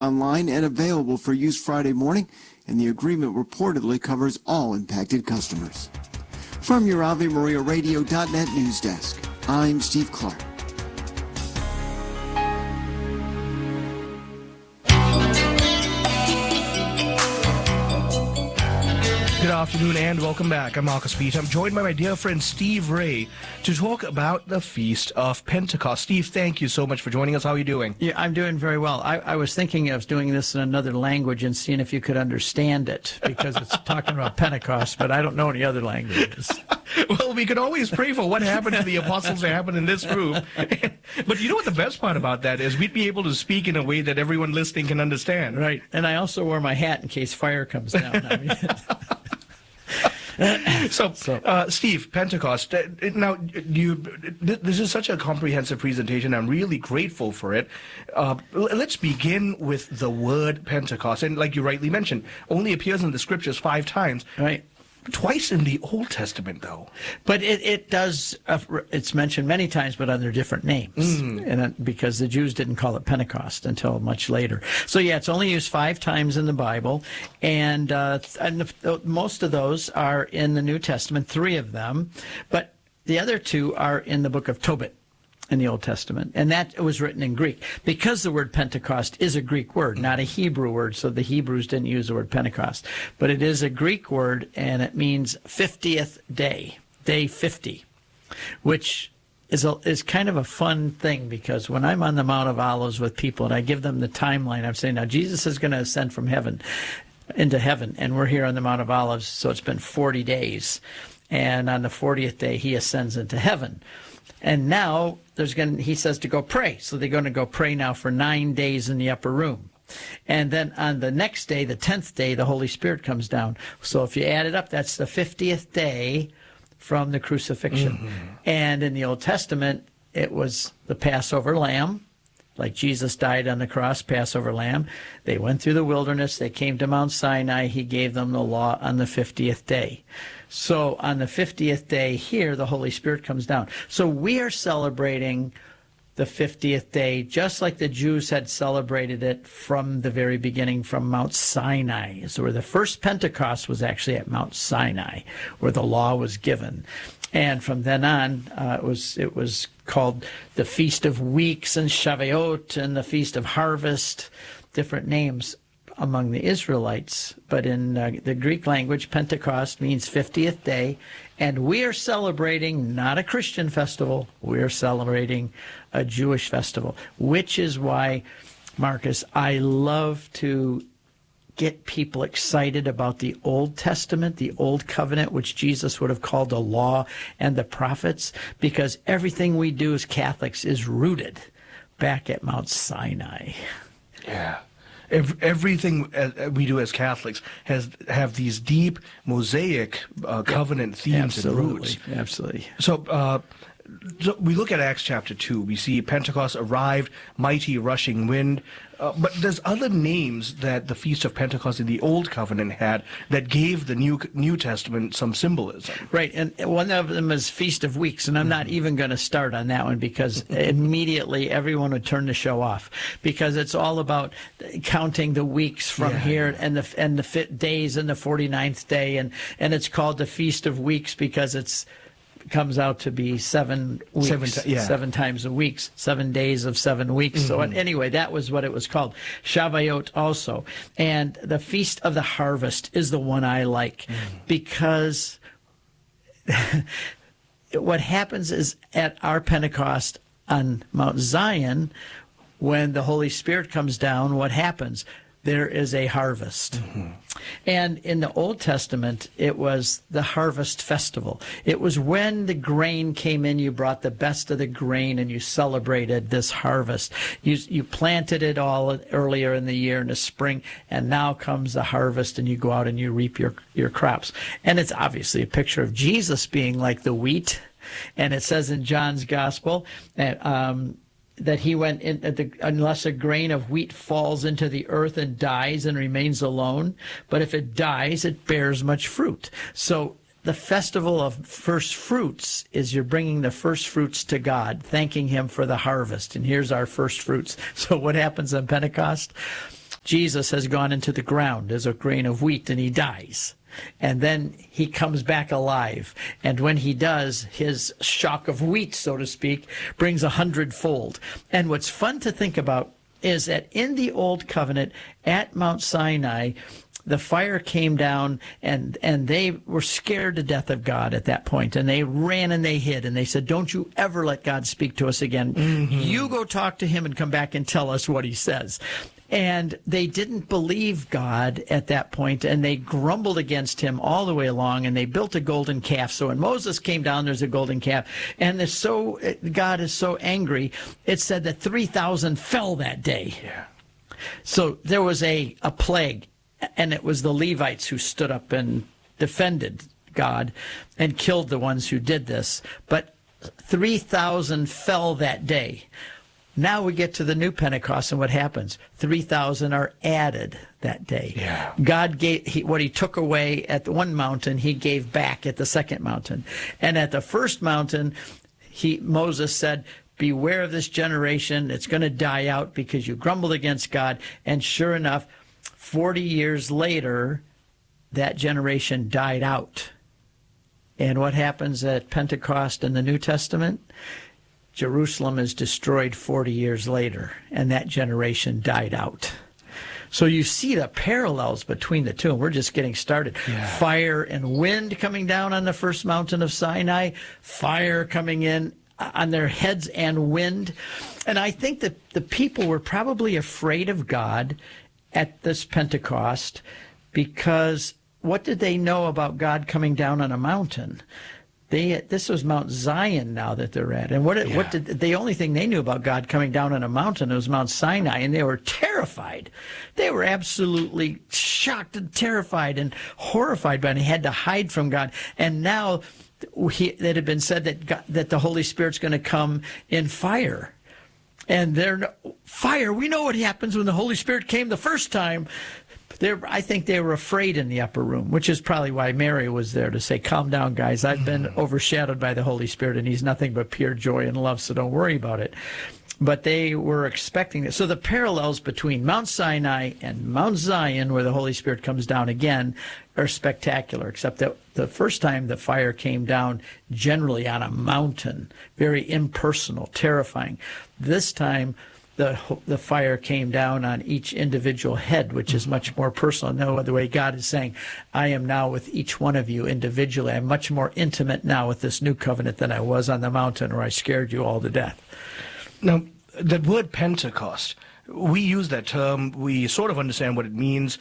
online and available for use Friday morning, and the agreement reportedly covers all impacted customers. From your AveMariaRadio.net news desk, I'm Steve Clark. Good afternoon and welcome back. I'm Marcus Peter. I'm joined by my dear friend Steve Ray to talk about the Feast of Pentecost. Steve, thank you so much for joining us. How are you doing? Yeah, I'm doing very well. I was thinking of doing this in another language and seeing if you could understand it, because it's talking about Pentecost, but I don't know any other languages. Well, we could always pray for what happened to the apostles that happened in this room. But you know what the best part about that is? We'd be able to speak in a way that everyone listening can understand. Right. And I also wear my hat in case fire comes down. I mean, So, Steve, Pentecost. Now, this is such a comprehensive presentation. I'm really grateful for it. Let's begin with the word Pentecost. And like you rightly mentioned, only appears in the scriptures 5 times. right. Twice in the Old Testament, though. But it does, it's mentioned many times, but under different names. And because the Jews didn't call it Pentecost until much later. So yeah, it's only used 5 times in the Bible. And most of those are in the New Testament, 3 of them. But the other 2 are in the book of Tobit in the Old Testament. And that was written in Greek, because the word Pentecost is a Greek word, not a Hebrew word. So the Hebrews didn't use the word Pentecost. But it is a Greek word, and it means 50th day, day 50, which is kind of a fun thing, because when I'm on the Mount of Olives with people and I give them the timeline, I'm saying, now Jesus is going to ascend from heaven into heaven, and we're here on the Mount of Olives, so it's been 40 days. And on the 40th day, he ascends into heaven. And now he says to go pray. So they're going to go pray now for 9 days in the upper room. And then on the next day, the 10th day, the Holy Spirit comes down. So if you add it up, that's the 50th day from the crucifixion. And in the Old Testament, it was the Passover lamb, like Jesus died on the cross, Passover lamb. They went through the wilderness. They came to Mount Sinai. He gave them the law on the 50th day. So on the 50th day here, the Holy Spirit comes down. So we are celebrating the 50th day, just like the Jews had celebrated it from the very beginning, from Mount Sinai. So where the first Pentecost was actually at Mount Sinai, where the law was given. And from then on, it was called the Feast of Weeks and Shavuot and the Feast of Harvest, different names among the Israelites. But in the Greek language, Pentecost means 50th day. And we are celebrating not a Christian festival, we're celebrating a Jewish festival, which is why, Marcus, I love to get people excited about the Old Testament, the Old Covenant, which Jesus would have called the law and the prophets, because everything we do as Catholics is rooted back at Mount Sinai. Yeah. Everything we do as Catholics have these deep Mosaic covenant themes and roots. Absolutely. So we look at Acts chapter 2. We see Pentecost arrived, mighty rushing wind. But there's other names that the Feast of Pentecost in the Old Covenant had that gave the New Testament some symbolism. Right, and one of them is Feast of Weeks, and I'm not even going to start on that one, because immediately everyone would turn the show off, because it's all about counting the weeks from here and the days and the 49th day, and it's called the Feast of Weeks because it's comes out to be 7 weeks, 7 times a week, 7 days of 7 weeks. So anyway, that was what it was called. Shavuot also. And the Feast of the Harvest is the one I like, because what happens is at our Pentecost on Mount Zion, when the Holy Spirit comes down, what happens? There is a harvest. And in the Old Testament, it was the harvest festival. It was when the grain came in, you brought the best of the grain and you celebrated this harvest. You planted it all earlier in the year in the spring, and now comes the harvest, and you go out and you reap your crops. And it's obviously a picture of Jesus being like the wheat. And it says in John's Gospel that he went in, unless a grain of wheat falls into the earth and dies and remains alone, but if it dies, it bears much fruit. So the festival of first fruits is you're bringing the first fruits to God, thanking him for the harvest. And here's our first fruits. So what happens on Pentecost? Jesus has gone into the ground as a grain of wheat and he dies. And then he comes back alive. And when he does, his shock of wheat, so to speak, brings 100-fold. And what's fun to think about is that in the Old Covenant at Mount Sinai, the fire came down and they were scared to death of God at that point. And they ran and they hid and they said, don't you ever let God speak to us again. Mm-hmm. You go talk to him and come back and tell us what he says. And they didn't believe God at that point, and they grumbled against him all the way along, and they built a golden calf. So when Moses came down, there's a golden calf. And God is so angry, it said that 3,000 fell that day. Yeah. So there was a plague, and it was the Levites who stood up and defended God and killed the ones who did this. But 3,000 fell that day. Now we get to the new Pentecost, and what happens? 3,000 are added that day. Yeah. God gave what he took away at the one mountain, he gave back at the second mountain. And at the first mountain, Moses said, beware of this generation. It's going to die out because you grumbled against God. And sure enough, 40 years later, that generation died out. And what happens at Pentecost in the New Testament? Jerusalem is destroyed 40 years later, and that generation died out. So you see the parallels between the two, and we're just getting started. Yeah. Fire and wind coming down on the first mountain of Sinai, fire coming in on their heads and wind. And I think that the people were probably afraid of God at this Pentecost because what did they know about God coming down on a mountain? This was Mount Zion now that they're at. And the only thing they knew about God coming down on a mountain was Mount Sinai, and they were terrified. They were absolutely shocked and terrified and horrified by it, and they had to hide from God. And now it had been said that the Holy Spirit's going to come in fire. And fire, we know what happens when the Holy Spirit came the first time. I think they were afraid in the upper room, which is probably why Mary was there to say, calm down, guys. I've been overshadowed by the Holy Spirit, and he's nothing but pure joy and love, so don't worry about it. But they were expecting it. So the parallels between Mount Sinai and Mount Zion, where the Holy Spirit comes down again, are spectacular, except that the first time the fire came down generally on a mountain, very impersonal, terrifying. This time, the fire came down on each individual head, which is much more personal. No other way. God is saying, I am now with each one of you individually. I'm much more intimate now with this new covenant than I was on the mountain where I scared you all to death. Now, that word Pentecost, we use that term. We sort of understand what it means.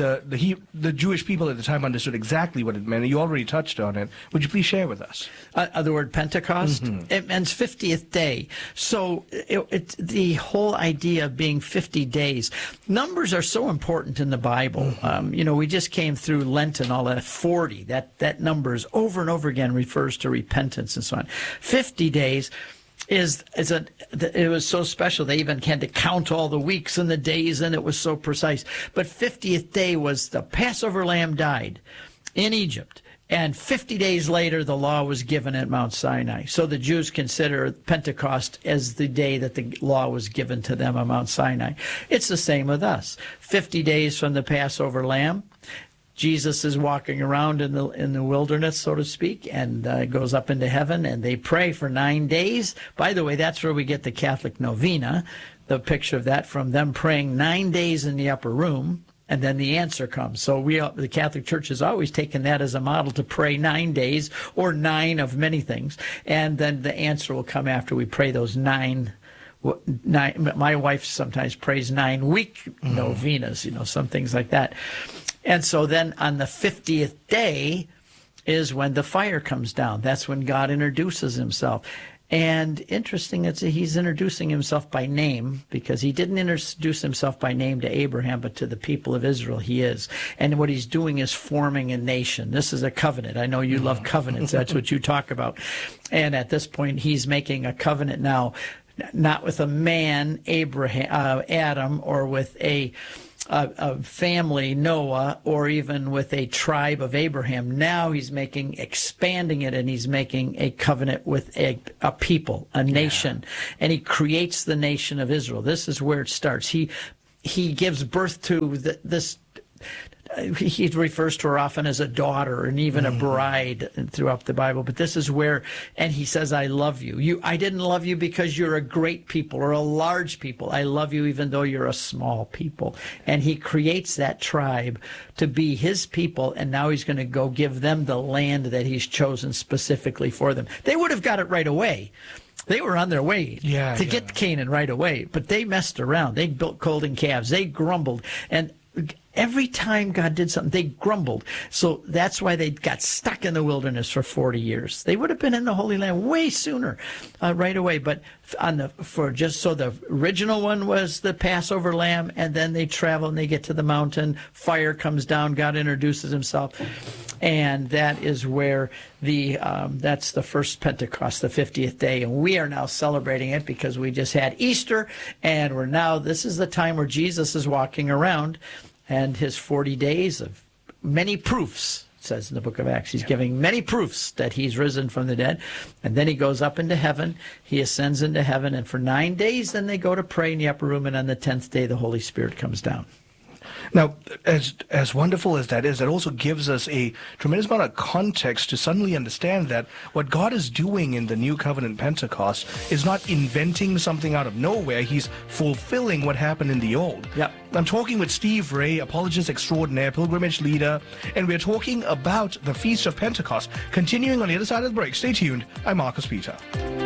The Jewish people at the time understood exactly what it meant. You already touched on it. Would you please share with us? The word Pentecost, it means 50th day. So it's the whole idea of being 50 days. Numbers are so important in the Bible. We just came through Lent and all that. 40, that numbers over and over again refers to repentance and so on. 50 days. It was so special. They even had to count all the weeks and the days, and it was so precise. But 50th day was the Passover lamb died in Egypt. And 50 days later, the law was given at Mount Sinai. So the Jews consider Pentecost as the day that the law was given to them on Mount Sinai. It's the same with us. 50 days from the Passover lamb. Jesus is walking around in the wilderness, so to speak, and goes up into heaven, and they pray for 9 days. By the way, that's where we get the Catholic novena, the picture of that from them praying 9 days in the upper room, and then the answer comes. So the Catholic Church has always taken that as a model to pray 9 days, or 9 of many things, and then the answer will come after we pray those 9. My wife sometimes prays 9-week novenas, some things like that. And so then on the 50th day is when the fire comes down. That's when God introduces himself. And interesting, he's introducing himself by name, because he didn't introduce himself by name to Abraham, but to the people of Israel he is. And what he's doing is forming a nation. This is a covenant. I know you love covenants. That's what you talk about. And at this point, he's making a covenant now, not with a man, Adam, or with a family, Noah, or even with a tribe of Abraham. Now he's expanding it, and he's making a covenant with a people, a nation. And he creates the nation of Israel. This is where it starts. he gives birth to this. He refers to her often as a daughter and even a bride throughout the Bible. But this is where, and he says, I love you. I didn't love you because you're a great people or a large people. I love you even though you're a small people. And he creates that tribe to be his people. And now he's going to go give them the land that he's chosen specifically for them. They would have got it right away. They were on their way to get Canaan right away. But they messed around. They built golden calves. They grumbled. And every time God did something, they grumbled. So that's why they got stuck in the wilderness for 40 years. They would have been in the Holy Land way sooner, right away. But the original one was the Passover lamb, and then they travel and they get to the mountain. Fire comes down. God introduces himself, and that is where that's the first Pentecost, the 50th day, and we are now celebrating it because we just had Easter, and this is the time where Jesus is walking around. And his 40 days of many proofs, it says in the book of Acts. He's giving many proofs that he's risen from the dead. And then he goes up into heaven. He ascends into heaven. And for 9 days, then they go to pray in the upper room. And on the 10th day, the Holy Spirit comes down. Now, as wonderful as that is, that also gives us a tremendous amount of context to suddenly understand that what God is doing in the New Covenant Pentecost is not inventing something out of nowhere. He's fulfilling what happened in the Old. Yep. I'm talking with Steve Ray, apologist extraordinaire, pilgrimage leader, and we're talking about the Feast of Pentecost. Continuing on the other side of the break. Stay tuned. I'm Marcus Peter.